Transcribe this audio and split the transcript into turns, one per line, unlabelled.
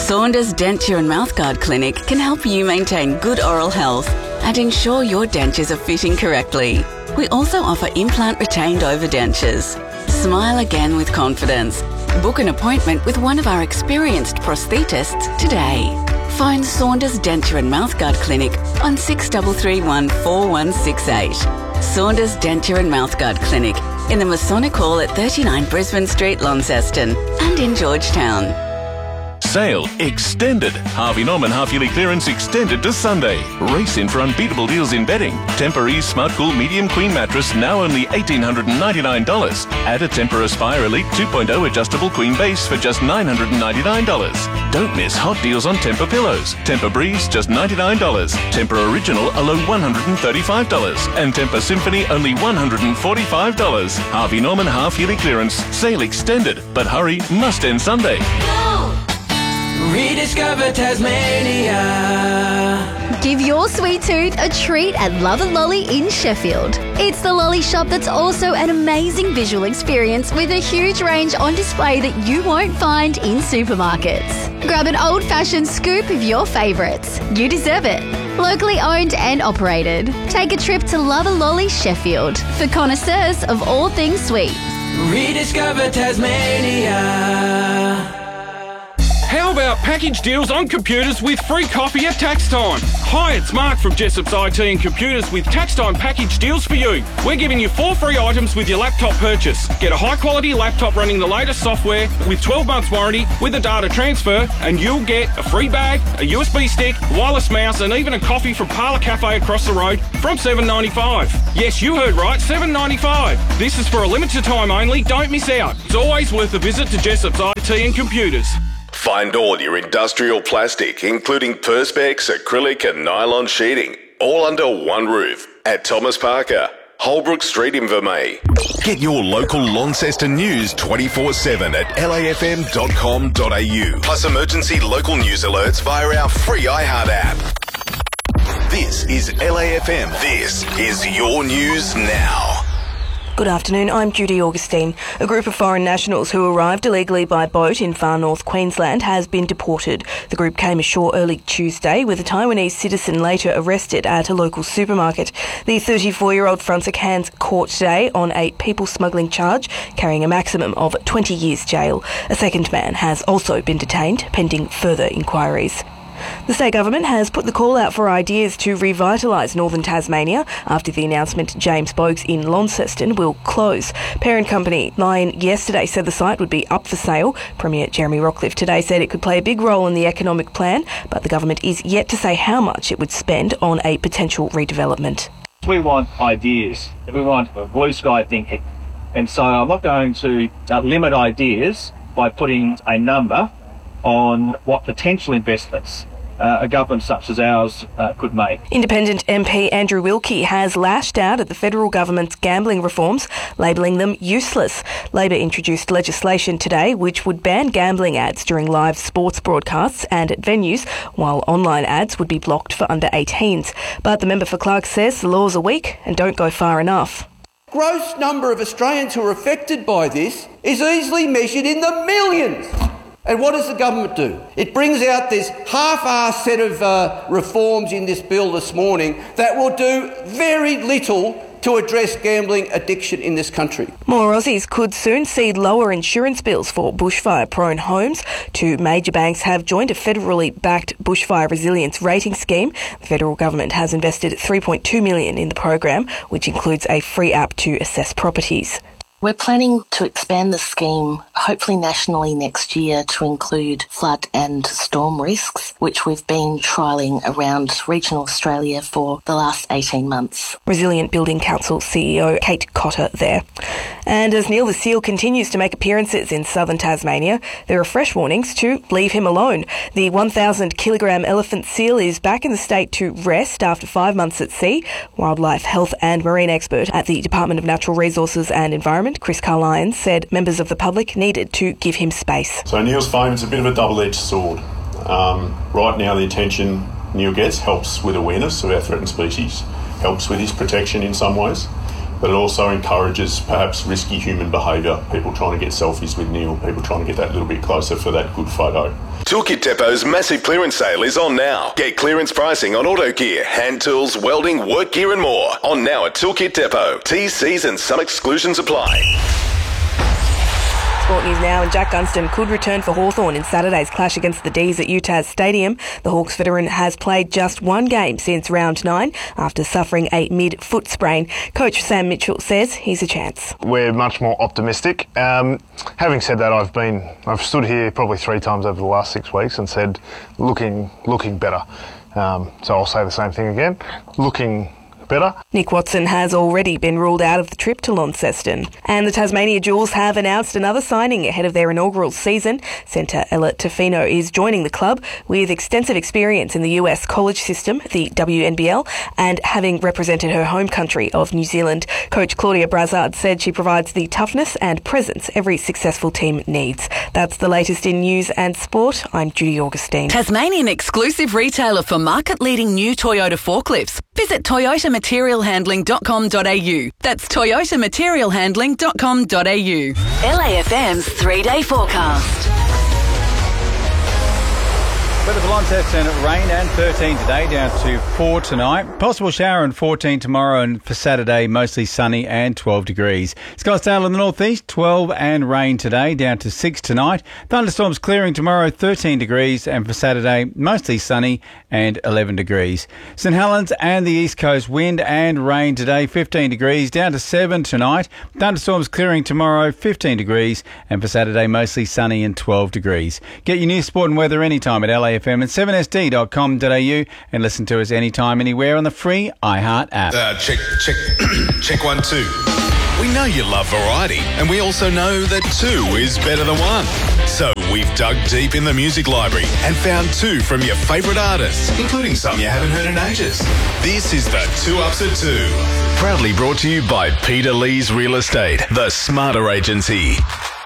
Saunders Denture and Mouthguard Clinic can help you maintain good oral health and ensure your dentures are fitting correctly. We also offer implant retained over dentures. Smile again with confidence. Book an appointment with one of our experienced prosthetists today. Phone Saunders Denture and Mouthguard Clinic on 6331 4168. Saunders Denture and Mouthguard Clinic in the Masonic Hall at 39 Brisbane Street, Launceston, and in Georgetown.
Sale extended. Harvey Norman half-yearly clearance extended to Sunday. Race in for unbeatable deals in bedding. Tempur-Ease Smart Cool Medium Queen Mattress now only $1,899. Add a Tempur Aspire Elite 2.0 adjustable queen base for just $999. Don't miss hot deals on Tempur pillows. Tempur Breeze just $99. Tempur Original a low $135. And Tempur Symphony only $145. Harvey Norman half-yearly clearance. Sale extended. But hurry, must end Sunday.
Rediscover Tasmania.
Give your sweet tooth a treat at Love and Lolly in Sheffield. It's the lolly shop that's also an amazing visual experience with a huge range on display that you won't find in supermarkets. Grab an old-fashioned scoop of your favourites. You deserve it. Locally owned and operated. Take a trip to Love and Lolly Sheffield for connoisseurs of all things sweet.
Rediscover Tasmania.
How about package deals on computers with free coffee at tax time? Hi, it's Mark from Jessop's IT and Computers with tax time package deals for you. We're giving you 4 free items with your laptop purchase. Get a high-quality laptop running the latest software with 12 months warranty with a data transfer, and you'll get a free bag, a USB stick, wireless mouse, and even a coffee from Parlour Cafe across the road from $7.95. Yes, you heard right, $7.95. This is for a limited time only. Don't miss out. It's always worth a visit to Jessop's IT and Computers.
Find all your industrial plastic, including Perspex, acrylic and nylon sheeting, all under one roof at Thomas Parker, Holbrook Street in Vermey. Get your local Launceston news 24/7 at lafm.com.au. Plus emergency local news alerts via our free iHeart app. This is LAFM. This is your news now.
Good afternoon, I'm Judy Augustine. A group of foreign nationals who arrived illegally by boat in far north Queensland has been deported. The group came ashore early Tuesday, with a Taiwanese citizen later arrested at a local supermarket. The 34-year-old fronts a Cairns court today on a people smuggling charge, carrying a maximum of 20 years jail. A second man has also been detained, pending further inquiries. The state government has put the call out for ideas to revitalise northern Tasmania after the announcement James Boakes in Launceston will close. Parent company Lion yesterday said the site would be up for sale. Premier Jeremy Rockliff today said it could play a big role in the economic plan, but the government is yet to say how much it would spend on a potential redevelopment.
We want ideas. We want blue sky thinking. And so I'm not going to limit ideas by putting a number on what potential investments a government such as ours could make.
Independent MP Andrew Wilkie has lashed out at the federal government's gambling reforms, labelling them useless. Labor introduced legislation today which would ban gambling ads during live sports broadcasts and at venues, while online ads would be blocked for under 18s. But the member for Clark says the laws are weak and don't go far enough.
Gross number of Australians who are affected by this is easily measured in the millions. And what does the government do? It brings out this half-assed set of reforms in this bill this morning that will do very little to address gambling addiction in this country. More Aussies could soon see lower insurance bills for bushfire-prone homes. 2 major banks have joined a federally backed bushfire resilience rating scheme. The federal government has invested $3.2 million in the program, which includes a free app to assess properties.
We're planning to expand the scheme, hopefully nationally next year, to include flood and storm risks, which we've been trialling around regional Australia for the last 18 months.
Resilient Building Council CEO Kate Cotter there. And as Neil the seal continues to make appearances in southern Tasmania, there are fresh warnings to leave him alone. The 1,000-kilogram elephant seal is back in the state to rest after 5 months at sea. Wildlife health and marine expert at the Department of Natural Resources and Environment, Chris Carlyons, said members of the public needed to give him space.
So Neil's fame is a bit of a double-edged sword. Right now the attention Neil gets helps with awareness of our threatened species, helps with his protection in some ways, but it also encourages perhaps risky human behaviour, people trying to get selfies with Neil, people trying to get that little bit closer for that good photo.
Toolkit Depot's massive clearance sale is on now. Get clearance pricing on auto gear, hand tools, welding, work gear and more. On now at Toolkit Depot. T's, C's and some exclusions apply.
Sport news now, and Jack Gunston could return for Hawthorn in Saturday's clash against the D's at UTAS Stadium. The Hawks veteran has played just one game since round 9 after suffering a mid-foot sprain. Coach Sam Mitchell says he's a chance.
We're much more optimistic. Having said that, I've stood here probably 3 times over the last 6 weeks and said looking better. So I'll say the same thing again. Looking better.
Nick Watson has already been ruled out of the trip to Launceston. And the Tasmania Jewels have announced another signing ahead of their inaugural season. Centre Ella Tofino is joining the club with extensive experience in the US college system, the WNBL, and having represented her home country of New Zealand. Coach Claudia Brassard said she provides the toughness and presence every successful team needs. That's the latest in news and sport. I'm Judy Augustine.
Tasmanian exclusive retailer for market-leading new Toyota forklifts. Visit toyotamaterialhandling.com.au. That's toyotamaterialhandling.com.au. LAFM's 3-day forecast.
Weather for Launceston, rain and 13 today, down to 4 tonight. Possible shower and 14 tomorrow, and for Saturday, mostly sunny and 12 degrees. Scottsdale in the northeast, 12 and rain today, down to 6 tonight. Thunderstorms clearing tomorrow, 13 degrees, and for Saturday, mostly sunny and 11 degrees. St Helens and the east coast, wind and rain today, 15 degrees, down to 7 tonight. Thunderstorms clearing tomorrow, 15 degrees, and for Saturday, mostly sunny and 12 degrees. Get your news, sport and weather anytime at LAFM and 7sd.com.au and listen to us anytime, anywhere on the free iHeart app.
Check 1, 2. We know you love variety, and we also know that 2 is better than 1. So we've dug deep in the music library and found 2 from your favourite artists, including some you haven't heard in ages. This is the 2 Ups at 2.
Proudly brought to you by Peter Lee's Real Estate, the smarter agency.